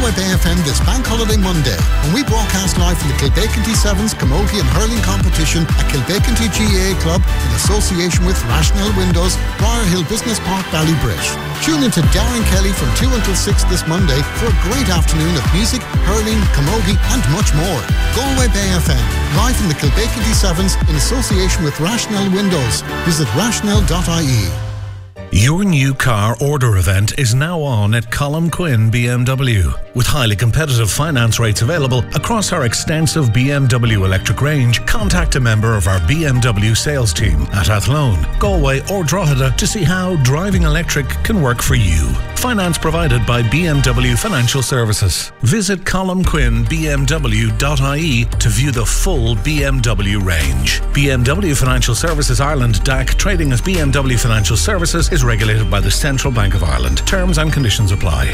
Galway Bay FM this Bank Holiday Monday when we broadcast live from the Kilbeaconty Sevens Camogie and Hurling competition at Kilbeaconty GAA Club in association with Rationale Windows, Briar Hill Business Park, Ballybridge. Tune into Darren Kelly from 2 until 6 this Monday for a great afternoon of music, hurling, camogie and much more. Galway Bay FM, live from the Kilbeaconty Sevens in association with Rationale Windows. Visit rationale.ie. Your new car order event is now on at Colm Quinn BMW. With highly competitive finance rates available across our extensive BMW electric range, contact a member of our BMW sales team at Athlone, Galway or Drogheda to see how driving electric can work for you. Finance provided by BMW Financial Services. Visit colmquinnbmw.ie to view the full BMW range. BMW Financial Services Ireland DAC, trading as BMW Financial Services, is regulated by the Central Bank of Ireland. Terms and conditions apply.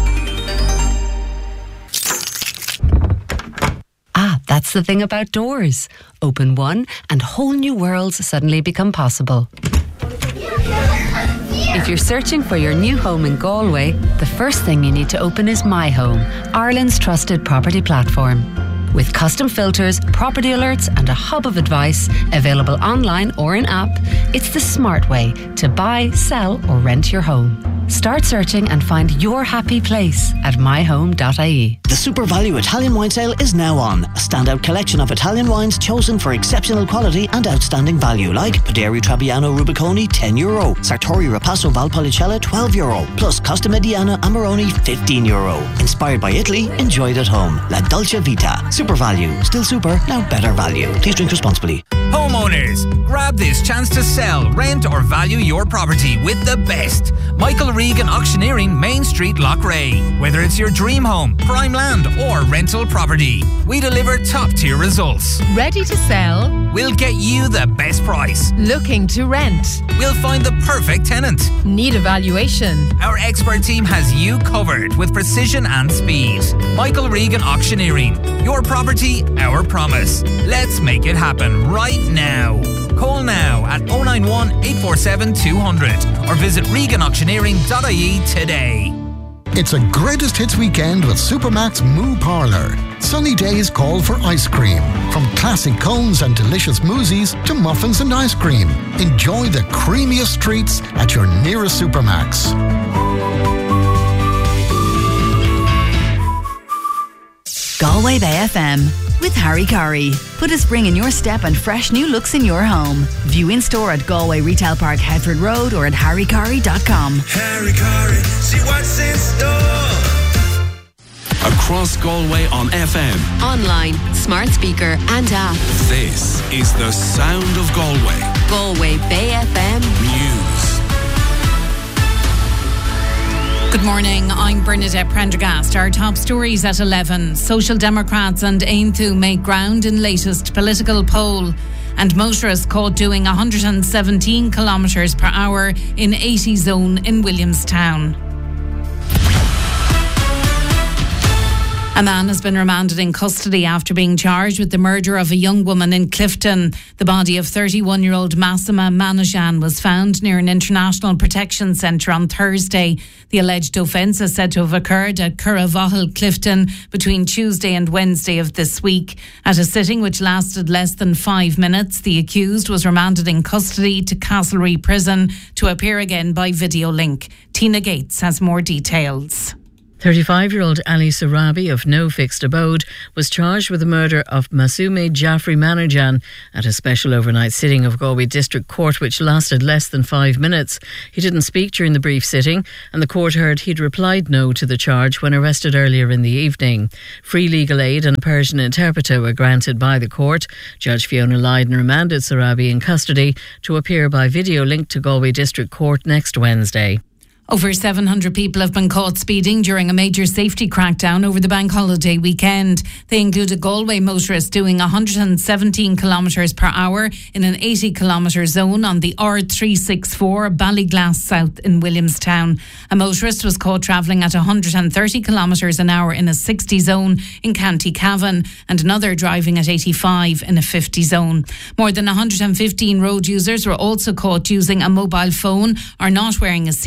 That's the thing about doors. Open one and whole new worlds suddenly become possible. If you're searching for your new home in Galway, the first thing you need to open is My Home, Ireland's trusted property platform. With custom filters, property alerts and a hub of advice available online or in app, it's the smart way to buy, sell or rent your home. Start searching and find your happy place at myhome.ie. The Super Value Italian Wine Sale is now on. A standout collection of Italian wines chosen for exceptional quality and outstanding value, like Paderi Trebbiano Rubiconi €10, Sartori Rapasso Valpolicella €12, plus Costa Mediana Amarone €15. Inspired by Italy, enjoyed at home. La Dolce Vita. Super Value. Still super, now better value. Please drink responsibly. Homeowners, grab this chance to sell, rent or value your property with the best. Michael Regan Auctioneering, Main Street, Loughrea. Whether it's your dream home, prime land or rental property, we deliver top tier results. Ready to sell? We'll get you the best price. Looking to rent? We'll find the perfect tenant. Need a valuation? Our expert team has you covered with precision and speed. Michael Regan Auctioneering. Your property, our promise. Let's make it happen right now. Call now at 091 847 200 or visit reganauctioneering.ie today. It's a greatest hits weekend with Supermac's Moo Parlour. Sunny days call for ice cream. From classic cones and delicious mousses to muffins and ice cream. Enjoy the creamiest treats at your nearest Supermac's. Galway Bay FM with Harry Curry. Put a spring in your step and fresh new looks in your home. View in store at Galway Retail Park, Headford Road, or at harrycurry.com. Harry Curry, see what's in store. Across Galway on FM, Online, smart speaker and app. this is the sound of Galway. Galway Bay FM News. Good morning, I'm Bernadette Prendergast. Our top stories at 11. Social Democrats and Aonthu make ground in latest political poll. And motorists caught doing 117 kilometres per hour in 80 zone in Williamstown. A man has been remanded in custody after being charged with the murder of a young woman in Clifton. The body of 31-year-old Massima Manajan was found near an international protection centre on Thursday. The alleged offence is said to have occurred at Curravahal, Clifton, between Tuesday and Wednesday of this week. At a sitting which lasted less than 5 minutes, the accused was remanded in custody to Castlereagh Prison to appear again by video link. Tina Gates has more details. 35-year-old Ali Sarabi of no fixed abode was charged with the murder of Masume Jaffrey Manajan at a special overnight sitting of Galway District Court which lasted less than 5 minutes. He didn't speak during the brief sitting and the court heard he'd replied no to the charge when arrested earlier in the evening. Free legal aid and a Persian interpreter were granted by the court. Judge Fiona Lydon remanded Sarabi in custody to appear by video link to Galway District Court next Wednesday. Over 700 people have been caught speeding during a major safety crackdown over the bank holiday weekend. They included Galway motorists doing 117 kilometres per hour in an 80 kilometre zone on the R364 Ballyglass South in Williamstown. A motorist was caught travelling at 130 kilometres an hour in a 60 zone in County Cavan and another driving at 85 in a 50 zone. More than 115 road users were also caught using a mobile phone or not wearing a seatbelt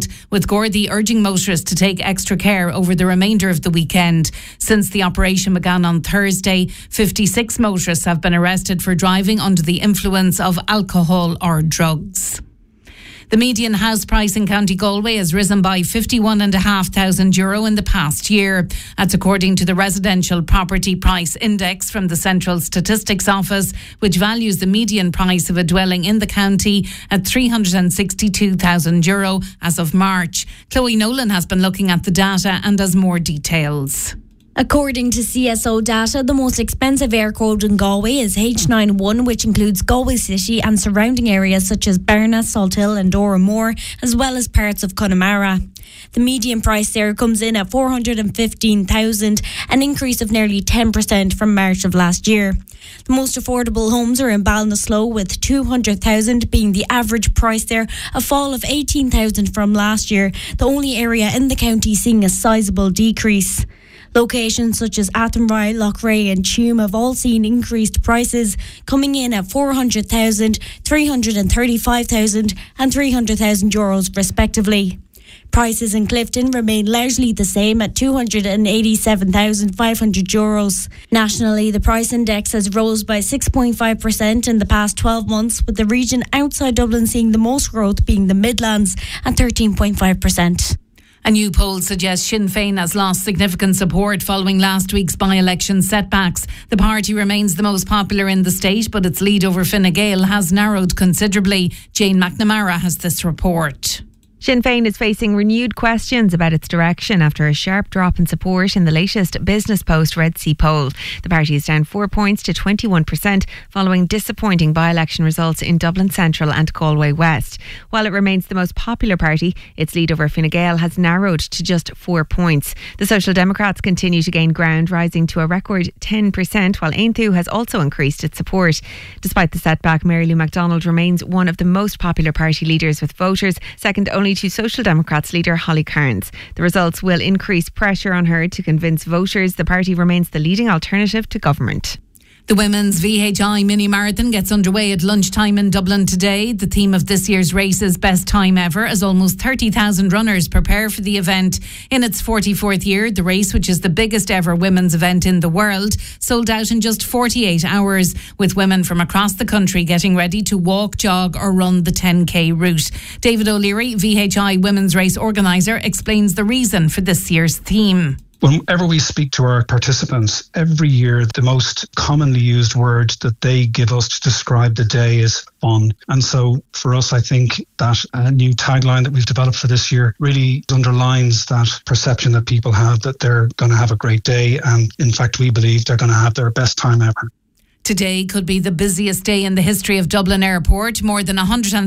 with Gardaí urging motorists to take extra care over the remainder of the weekend. Since the operation began on Thursday, 56 motorists have been arrested for driving under the influence of alcohol or drugs. The median house price in County Galway has risen by €51,500 in the past year. That's according to the Residential Property Price Index from the Central Statistics Office, which values the median price of a dwelling in the county at €362,000 as of March. Chloe Nolan has been looking at the data and has more details. According to CSO data, the most expensive air code in Galway is H91, which includes Galway City and surrounding areas such as Berna, Salthill and Doramore, as well as parts of Connemara. The median price there comes in at $415,000, an increase of nearly 10% from March of last year. The most affordable homes are in Ballinasloe, with $200,000 being the average price there, a fall of $18,000 from last year, the only area in the county seeing a sizable decrease. Locations such as Athenry, Loughrea and Tuam have all seen increased prices, coming in at €400,000, €335,000 and €300,000 respectively. Prices in Clifton remain largely the same at €287,500. Nationally, the price index has rose by 6.5% in the past 12 months, with the region outside Dublin seeing the most growth being the Midlands at 13.5%. A new poll suggests Sinn Féin has lost significant support following last week's by-election setbacks. The party remains the most popular in the state, but its lead over Fine Gael has narrowed considerably. Jane McNamara has this report. Sinn Féin is facing renewed questions about its direction after a sharp drop in support in the latest Business Post Red C poll. The party is down 4 points to 21% following disappointing by-election results in Dublin Central and Galway West. While it remains the most popular party, its lead over Fine Gael has narrowed to just 4 points. The Social Democrats continue to gain ground, rising to a record 10%, while Aontú has also increased its support. Despite the setback, Mary Lou MacDonald remains one of the most popular party leaders with voters, second only to Social Democrats leader Holly Cairns. The results will increase pressure on her to convince voters the party remains the leading alternative to government. The Women's VHI Mini Marathon gets underway at lunchtime in Dublin today. The theme of this year's race is Best Time Ever, as almost 30,000 runners prepare for the event. In its 44th year, the race, which is the biggest ever women's event in the world, sold out in just 48 hours, with women from across the country getting ready to walk, jog or run the 10k route. David O'Leary, VHI Women's Race Organiser, explains the reason for this year's theme. Whenever we speak to our participants, every year the most commonly used word that they give us to describe the day is fun. And so for us, I think that new tagline that we've developed for this year really underlines that perception that people have that they're going to have a great day. And in fact, we believe they're going to have their best time ever. Today could be the busiest day in the history of Dublin Airport. More than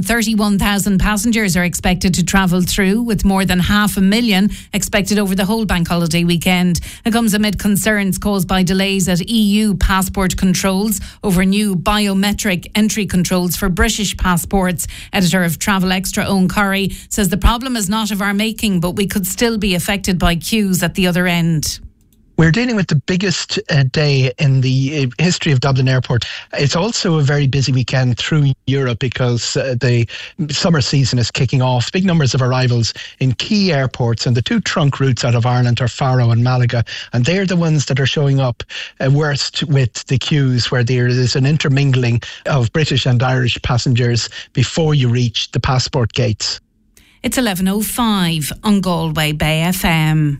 131,000 passengers are expected to travel through, with more than 500,000 expected over the whole bank holiday weekend. It comes amid concerns caused by delays at EU passport controls over new biometric entry controls for British passports. Editor of Travel Extra, Owen Curry, says the problem is not of our making, but we could still be affected by queues at the other end. We're dealing with the biggest day in the history of Dublin Airport. It's also a very busy weekend through Europe because the summer season is kicking off. Big numbers of arrivals in key airports, and the two trunk routes out of Ireland are Faro and Malaga, and they're the ones that are showing up worst with the queues, where there is an intermingling of British and Irish passengers before you reach the passport gates. It's 11:05 on Galway Bay FM.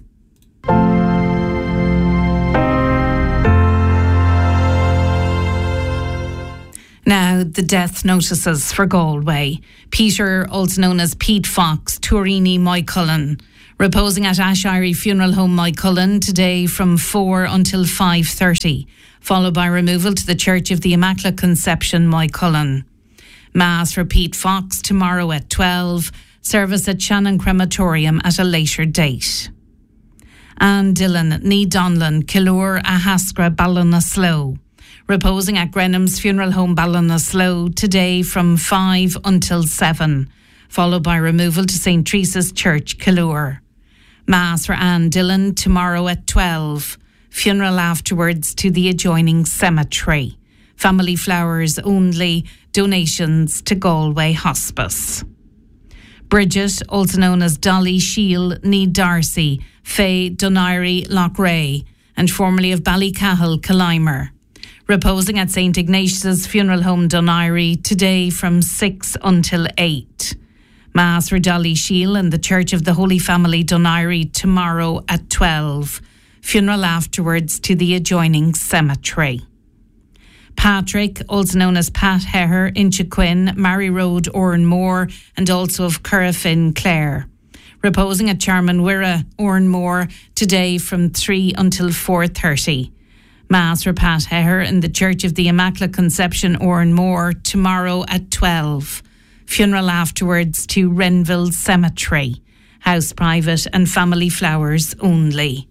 Now, the death notices for Galway. Peter, also known as Pete Fox, Turini Moycullen, reposing at Ashirey Funeral Home Moycullen today from 4 until 5:30, followed by removal to the Church of the Immaculate Conception Moycullen. Mass for Pete Fox tomorrow at 12, service at Shannon Crematorium at a later date. Anne Dillon, Ní Donlan, Killure, Ahaskra, Ballinasloe, reposing at Grenham's Funeral Home Ballinasloe today from 5 until 7, followed by removal to St. Teresa's Church, Killure. Mass for Anne Dillon tomorrow at 12, funeral afterwards to the adjoining cemetery. Family flowers only, donations to Galway Hospice. Bridget, also known as Dolly Shiel, Ní Darcy, Faye Donairi Lochray, and formerly of Ballycahill, Killimer. Reposing at St Ignatius Funeral Home, Donairi, today from 6 until 8. Mass for Dolly Shiel in the Church of the Holy Family, Donairi, tomorrow at 12. Funeral afterwards to the adjoining cemetery. Patrick, also known as Pat Heher, Inchiquin, Mary Road, Oranmore, and also of Currafin, Clare. Reposing at Charman Wirra, Oranmore, today from 3 until 4:30. Mass for Pat Heher in the Church of the Immaculate Conception, Oranmore, tomorrow at 12. Funeral afterwards to Renville Cemetery. House private and family flowers only.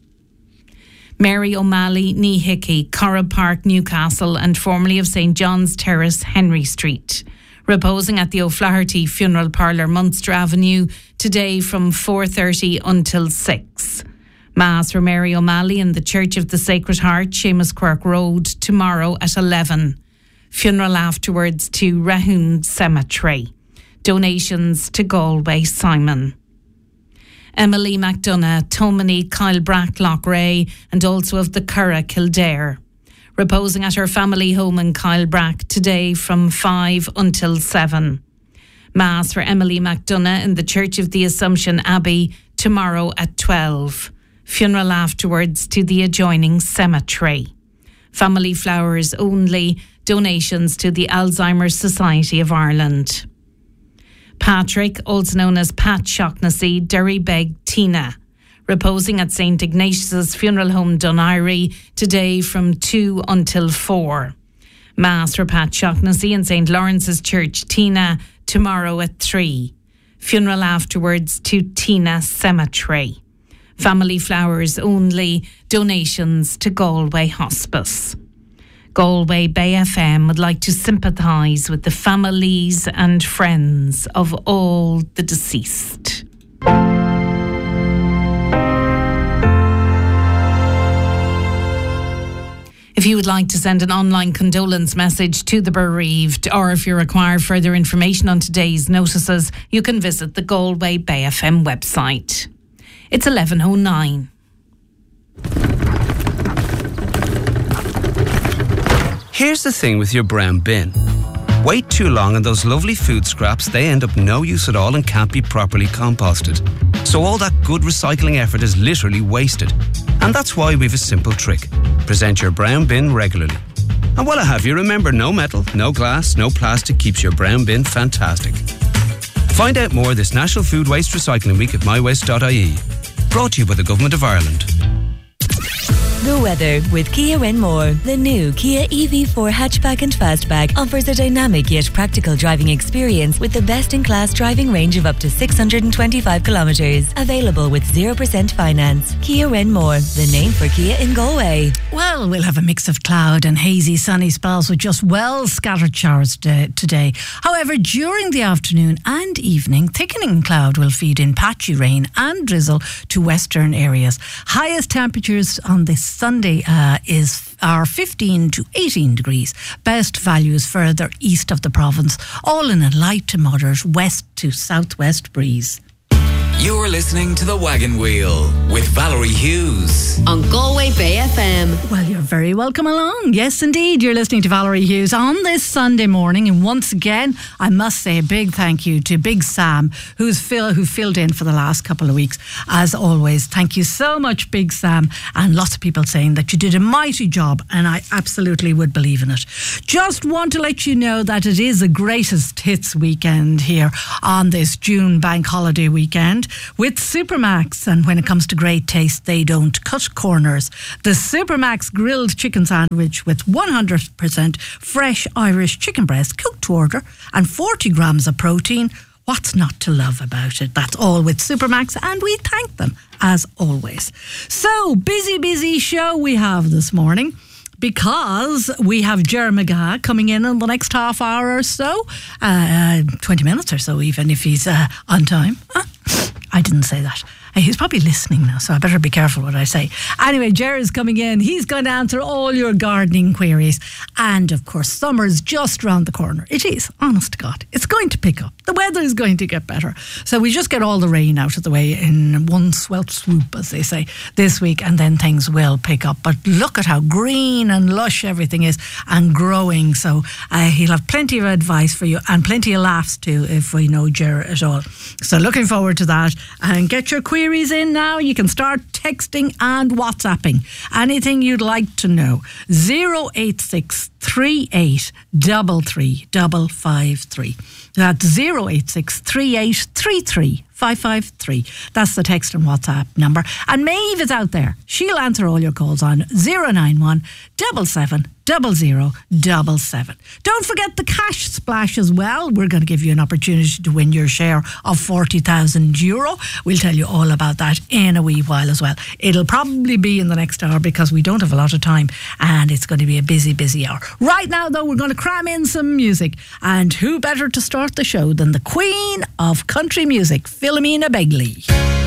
Mary O'Malley, Ní Hickey, Corra Park, Newcastle, and formerly of St John's Terrace, Henry Street. Reposing at the O'Flaherty Funeral Parlour, Munster Avenue, today from 4:30 until 6. Mass for Mary O'Malley in the Church of the Sacred Heart, Seamus Quirk Road, tomorrow at 11. Funeral afterwards to Rahoon Cemetery. Donations to Galway Simon. Emily McDonough, Tomini, Kylebrack, Lochray, and also of the Curra, Kildare. Reposing at her family home in Kylebrack today from 5 until 7. Mass for Emily McDonough in the Church of the Assumption Abbey tomorrow at 12. Funeral afterwards to the adjoining cemetery. Family flowers only. Donations to the Alzheimer's Society of Ireland. Patrick, also known as Pat Shaughnessy, Derrybeg, Tina. Reposing at St Ignatius Funeral Home, Donairi, today from 2 until 4. Mass for Pat Shaughnessy in St Lawrence's Church, Tina, tomorrow at 3. Funeral afterwards to Tina Cemetery. Family flowers only. Donations to Galway Hospice. Galway Bay FM would like to sympathise with the families and friends of all the deceased. If you would like to send an online condolence message to the bereaved, or if you require further information on today's notices, you can visit the Galway Bay FM website. It's 11:09. Here's the thing with your brown bin. Wait too long and those lovely food scraps, they end up no use at all and can't be properly composted. So all that good recycling effort is literally wasted. And that's why we've a simple trick. Present your brown bin regularly. And while I have you, remember, no metal, no glass, no plastic keeps your brown bin fantastic. Find out more this National Food Waste Recycling Week at mywaste.ie. Brought to you by the Government of Ireland. The weather with Kia Renmore. The new Kia EV4 hatchback and fastback offers a dynamic yet practical driving experience with the best-in-class driving range of up to 625 kilometres. Available with 0% finance. Kia Renmore, the name for Kia in Galway. Well, we'll have a mix of cloud and hazy sunny spells with just scattered showers today. However, during the afternoon and evening, thickening cloud will feed in patchy rain and drizzle to western areas. Highest temperatures on this Sunday are 15 to 18 degrees. Best values further east of the province, all in a light to moderate west to southwest breeze. You're listening to The Wagon Wheel with Valerie Hughes on Galway Bay FM. Well, you're very welcome along. Yes, indeed, you're listening to Valerie Hughes on this Sunday morning. And once again, I must say a big thank you to Big Sam, who filled in for the last couple of weeks. As always, thank you so much, Big Sam. And lots of people saying that you did a mighty job, and I absolutely would believe in it. Just want to let you know that it is the greatest hits weekend here on this June bank holiday weekend with Supermax. And when it comes to great taste, they don't cut corners. The Supermax grilled chicken sandwich with 100% fresh Irish chicken breast cooked to order and 40 grams of protein. What's not to love about it? That's all with Supermax, and we thank them as always. So, busy show we have this morning, because we have Ger McGaha coming in the next half hour or so, 20 minutes or so, even if he's on time. I didn't say that. He's probably listening now, so I better be careful what I say. Anyway, Jerry's coming in. He's going to answer all your gardening queries. And, of course, summer's just round the corner. It is, honest to God. It's going to pick up. The weather is going to get better. So we just get all the rain out of the way in one swelt swoop, as they say, this week, and then things will pick up. But look at how green and lush everything is and growing. So he'll have plenty of advice for you and plenty of laughs too, if we know Ger at all. So looking forward to that. And get your queries in now. You can start texting and WhatsApping. Anything you'd like to know. 086 38 33 553. That's 086 38 33 553. That's the text and WhatsApp number. And Maeve is out there. She'll answer all your calls on 091 77 00 77. Don't forget the cash splash as well. We're going to give you an opportunity to win your share of €40,000. We'll tell you all about that in a wee while as well. It'll probably be in the next hour because we don't have a lot of time and it's going to be a busy, busy hour. Right now, though, we're going to cram in some music. And who better to start the show than the Queen of Country Music, Philomena Begley.